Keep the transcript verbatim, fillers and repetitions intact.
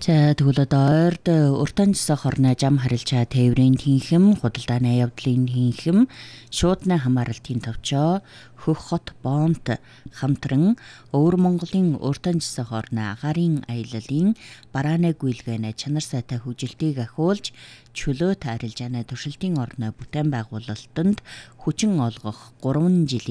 За тэгвэл одоо ойрд уртан жисах хорны жам харилцаа тээврийн тэнхэм, худалдааны явдлын тэнхэм, шуудны хамааралтын товчоо, хөх хот бонт хамтран өвөр Монголын уртан жисах хорны агарын аяллалын барааны гүйлгээнэ чанар сайтай хүжилтийг ахиулж чөлөөт арилжааны туршилтын орны бүтээн байгуулалтанд хүчин олгох гурван жилийн